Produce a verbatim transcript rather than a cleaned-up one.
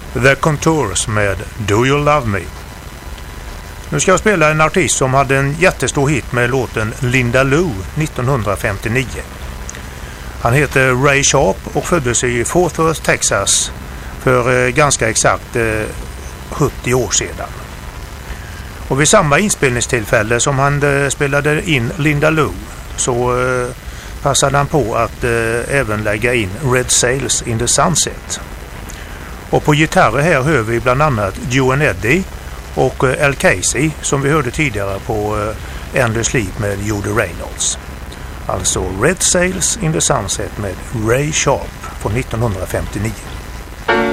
The Contours med Do You Love Me. Nu ska jag spela en artist som hade en jättestor hit med låten Linda Lou nittonhundrafemtionio. Han heter Ray Sharp och föddes i Fort Worth, Texas för eh, ganska exakt eh, sjuttio år sedan. Och vid samma inspelningstillfälle som han eh, spelade in Linda Lou så eh, passade han på att eh, även lägga in Red Sails in the Sunset. Och på gitarrer här hör vi bland annat Joan Eddy och eh, Al Casey som vi hörde tidigare på eh, Endless Sleep med Judy Reynolds. Alltså Red Sails in the Sunset med Ray Sharp från nittonhundrafemtionio.